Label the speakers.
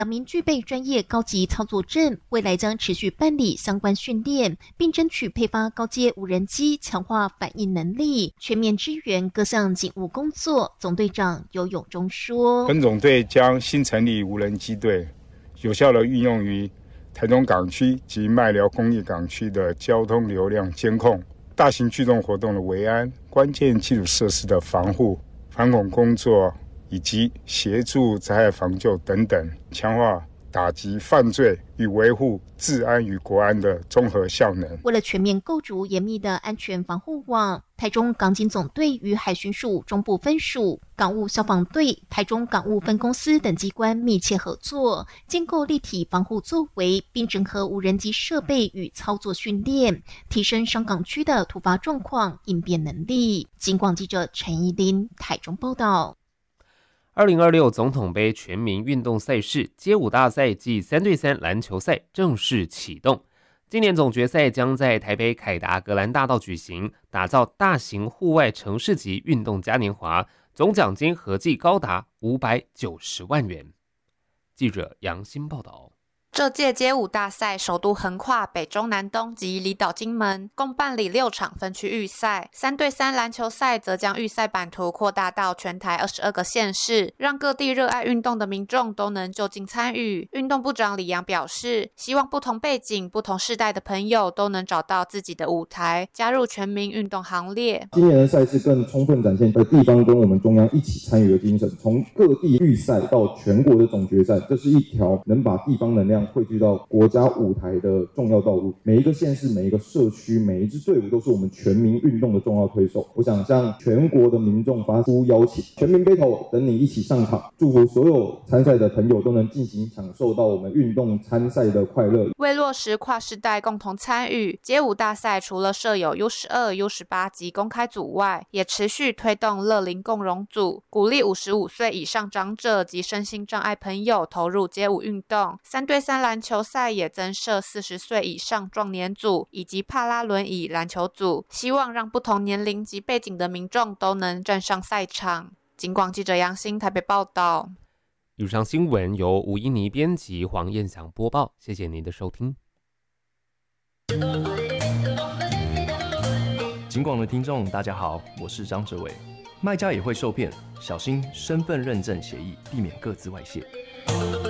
Speaker 1: 2名具备专业高级操作证，未来将持续办理相关训练，并争取配发高阶无人机，强化反应能力，全面支援各项警务工作。总队长游永忠说：
Speaker 2: 本总队将新成立无人机队，有效地运用于台中港区及麦寮工业港区的交通流量监控、大型聚众活动的维安、关键基础设施的防护、反恐工作以及协助灾害防救等等，强化打击犯罪与维护治安与国安的综合效能。
Speaker 1: 为了全面构筑严密的安全防护网，台中港警总队与海巡署中部分署、港务消防队、台中港务分公司等机关密切合作，建构立体防护作为，并整合无人机设备与操作训练，提升商港区的突发状况应变能力。警广记者陈怡琳台中报道。
Speaker 3: 2026总统杯全民运动赛事街舞大赛暨3对3篮球赛正式启动。今年总决赛将在台北凯达格兰大道举行，打造大型户外城市级运动嘉年华，总奖金合计高达590万元。记者杨欣报道。
Speaker 4: 这届街舞大赛首度横跨北中南东及离岛金门，共办理6场分区预赛。3对3篮球赛则将预赛版图扩大到全台22个县市，让各地热爱运动的民众都能就近参与。运动部长李洋表示，希望不同背景、不同世代的朋友都能找到自己的舞台，加入全民运动行列。
Speaker 5: 今年的赛事更充分展现地方跟我们中央一起参与的精神，从各地预赛到全国的总决赛，这是一条能把地方能量汇聚到国家舞台的重要道路。每一个县市、每一个社区、每一支队伍都是我们全民运动的重要推手。我想向全国的民众发出邀请，全民 battle 等你一起上场，祝福所有参赛的朋友都能尽情享受到我们运动参赛的快乐。
Speaker 4: 为落实跨世代共同参与，街舞大赛除了设有 U12、U18 及公开组外，也持续推动乐龄共融组，鼓励55岁以上长者及身心障碍朋友投入街舞运动。3对3篮球赛也增设40岁以上壮年组以及帕拉轮椅篮球组，希望让不同年龄及背景的民众都能站上赛场。警广记者杨欣台北报道。
Speaker 3: 以上新闻由吴依妮编辑，黄燕祥播报，谢谢您的收听。
Speaker 6: 警广的听众大家好，我是张哲伟。卖家也会受骗，小心身份认证协议，避免个资外泄。